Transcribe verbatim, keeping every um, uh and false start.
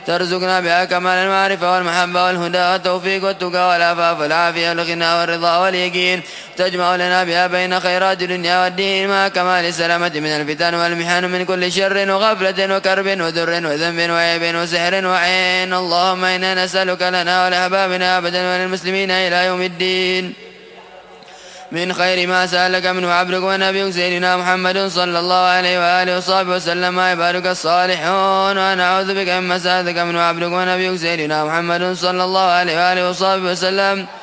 ترزقنا بها كمال المعرفة والمحبة والهدى والتوفيق والتقى والعفاف والعافية والغنى والرضا واليقين. تجمع لنا بها بين خيرات الدنيا والدين مع كمال السلامة من الفتن والمحن من كل شر وغفلة وكرب وذر وذنب وعيب وسحر وعين. اللهم إنا نسألك لنا ولأحبابنا أبدا وللمسلمين إلى يوم الدين من خير ما سألك منه عبدك ونبيك سيدنا محمد صلى الله عليه وآله وصحبه وسلم عبادك الصالحون. ونعوذ بك مما سألك منه عبدك ونبيك سيدنا محمد صلى الله عليه وآله وصحبه وسلم